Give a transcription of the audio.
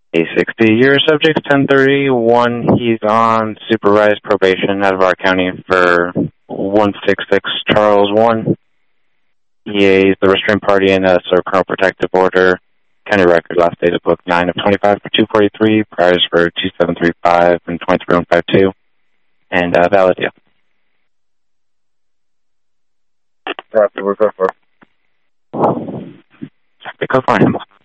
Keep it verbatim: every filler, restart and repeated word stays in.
A sixty year subject, ten thirty-one. He's on supervised probation out of our county for one sixty-six Charles one. He is the restraint party in a sort of criminal protective order. County record last date of book nine of twenty-five for two forty-three, priors for two seven three five and twenty-three one fifty-two, and uh, valid deal. Right, we're good for. Go find him.